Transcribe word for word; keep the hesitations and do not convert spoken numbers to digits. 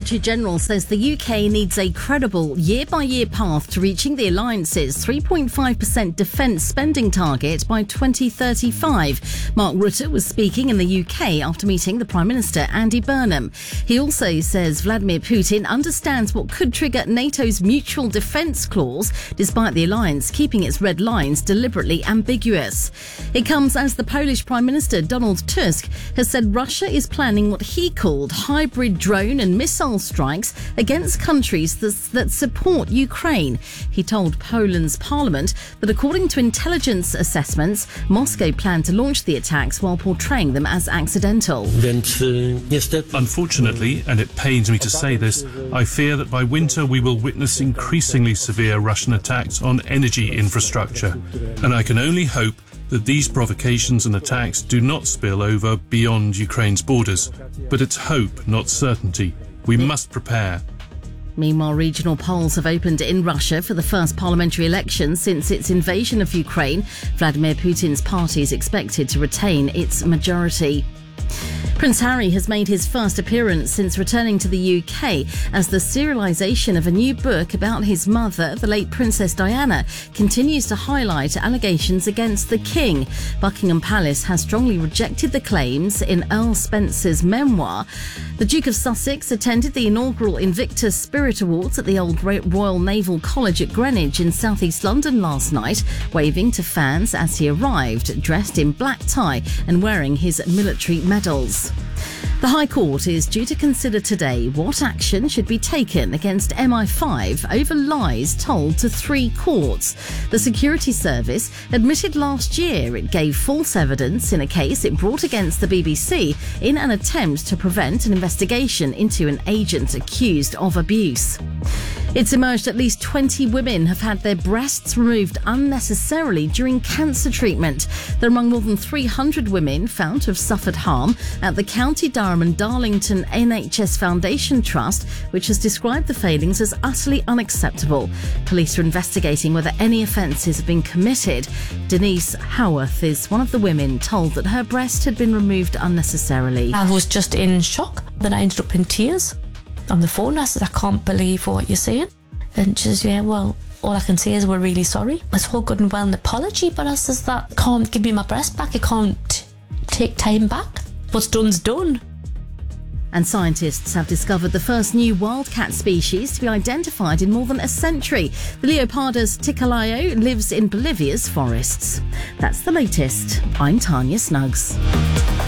Secretary-General says the U K needs a credible year-by-year path to reaching the alliance's three point five percent defence spending target by twenty thirty-five. Mark Rutte was speaking in the U K after meeting the Prime Minister Andy Burnham. He also says Vladimir Putin understands what could trigger NATO's mutual defence clause, despite the alliance keeping its red lines deliberately ambiguous. It comes as the Polish Prime Minister Donald Tusk has said Russia is planning what he called hybrid drone and missile strikes against countries that, that support Ukraine. He told Poland's parliament that according to intelligence assessments, Moscow planned to launch the attacks while portraying them as accidental. Unfortunately, and it pains me to say this, I fear that by winter we will witness increasingly severe Russian attacks on energy infrastructure. And I can only hope that these provocations and attacks do not spill over beyond Ukraine's borders. But it's hope, not certainty. We must prepare. Meanwhile, regional polls have opened in Russia for the first parliamentary election since its invasion of Ukraine. Vladimir Putin's party is expected to retain its majority. Prince Harry has made his first appearance since returning to the U K as the serialisation of a new book about his mother, the late Princess Diana, continues to highlight allegations against the King. Buckingham Palace has strongly rejected the claims in Earl Spencer's memoir. The Duke of Sussex attended the inaugural Invictus Spirit Awards at the Old Royal Naval College at Greenwich in South East London last night, waving to fans as he arrived, dressed in black tie and wearing his military medals. The High Court is due to consider today what action should be taken against M I five over lies told to three courts. The security service admitted last year it gave false evidence in a case it brought against the B B C in an attempt to prevent an investigation into an agent accused of abuse. It's emerged at least twenty women have had their breasts removed unnecessarily during cancer treatment. They're among more than three hundred women found to have suffered harm at the County Durham and Darlington N H S Foundation Trust, which has described the failings as utterly unacceptable. Police are investigating whether any offences have been committed. Denise Howarth is one of the women told that her breast had been removed unnecessarily. I was just in shock. Then I ended up in tears. On the phone, I said, I can't believe what you're saying. And she says, yeah, well, all I can say is we're really sorry. It's all good and well an apology, but I says that can't give me my breast back. It can't t- take time back. What's done's done. And scientists have discovered the first new wildcat species to be identified in more than a century. The Leopardus ticalayo lives in Bolivia's forests. That's the latest. I'm Tanya Snuggs.